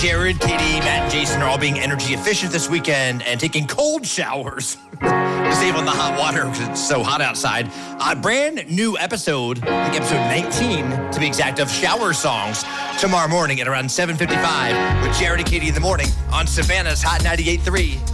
Jared, Katie, Matt, and Jason are all being energy efficient this weekend and taking cold showers to save on the hot water because it's so hot outside. Brand new episode, I think episode 19 to be exact, of Shower Songs tomorrow morning at around 7:55 with Jared and Katie in the morning on Savannah's Hot 98.3.